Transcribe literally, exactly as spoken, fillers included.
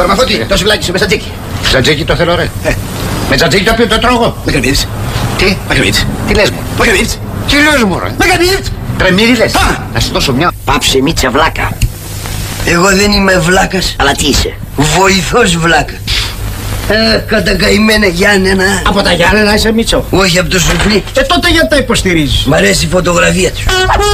Κορμαφώτη, το σουβλάκι σου με τζατζίκι. Τζατζίκι το θέλω, ρε. Ε. Με τζατζίκι το οποίο το τρώω εγώ. Με κρεμμύδι. Τι, Με κρεμμύδι. τι λες μου. Με κρεμμύδι. Τι λες μου, ρε. Με κρεμμύδι. Τρεμμύδι λες. Α. Να σου δώσω μια. Πάψε Μίτσα βλάκα. Εγώ δεν είμαι βλάκας. Αλλά τι είσαι? Βοηθός βλάκα. Ε, κατακαημένα Γιάννενα. Από τα Γιάννενα είσαι Μίτσο? Όχι από το σουφλί. Και τότε γιατί τα υποστηρίζεις? Μ' αρέσει η φωτογραφία του.